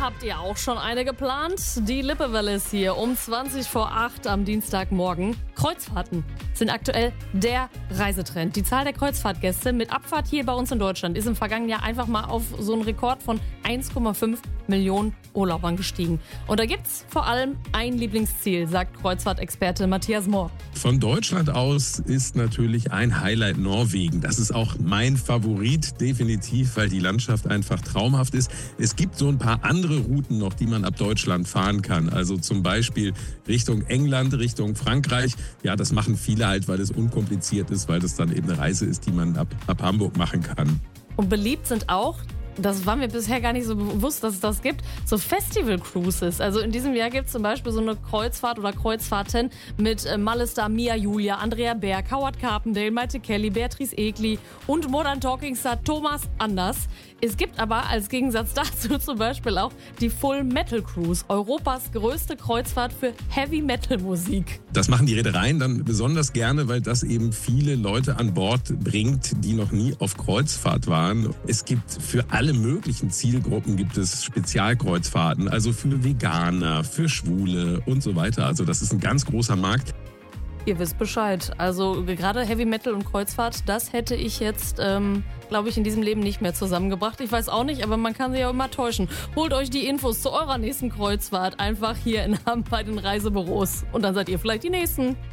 Habt ihr auch schon eine geplant? Die Lippewelle ist hier um 20 vor 8 am Dienstagmorgen. Kreuzfahrten sind aktuell der Reisetrend. Die Zahl der Kreuzfahrtgäste mit Abfahrt hier bei uns in Deutschland ist im vergangenen Jahr einfach mal auf so einen Rekord von 1,5 Millionen Urlaubern gestiegen. Und da gibt's vor allem ein Lieblingsziel, sagt Kreuzfahrtexperte Matthias Mohr. Von Deutschland aus ist natürlich ein Highlight Norwegen. Das ist auch mein Favorit, definitiv, weil die Landschaft einfach traumhaft ist. Es gibt so ein paar andere Routen noch, die man ab Deutschland fahren kann. Also zum Beispiel Richtung England, Richtung Frankreich. Ja, das machen viele halt, weil es unkompliziert ist, weil das dann eben eine Reise ist, die man ab Hamburg machen kann. Und beliebt sind auch, das war mir bisher gar nicht so bewusst, dass es das gibt, so Festival-Cruises. Also in diesem Jahr gibt es zum Beispiel so eine Kreuzfahrt oder Kreuzfahrten mit Malista, Mia Julia, Andrea Berg, Howard Carpendale, Maite Kelly, Beatrice Egli und Modern Talking Star Thomas Anders. Es gibt aber als Gegensatz dazu zum Beispiel auch die Full Metal Cruise, Europas größte Kreuzfahrt für Heavy Metal Musik. Das machen die Reedereien dann besonders gerne, weil das eben viele Leute an Bord bringt, die noch nie auf Kreuzfahrt waren. Es gibt für alle möglichen Zielgruppen gibt es Spezialkreuzfahrten, also für Veganer, für Schwule und so weiter. Also das ist ein ganz großer Markt. Ihr wisst Bescheid. Also gerade Heavy Metal und Kreuzfahrt, das hätte ich jetzt, glaube ich, in diesem Leben nicht mehr zusammengebracht. Ich weiß auch nicht, aber man kann sich ja immer täuschen. Holt euch die Infos zu eurer nächsten Kreuzfahrt einfach hier in Hamm bei den Reisebüros. Und dann seid ihr vielleicht die Nächsten.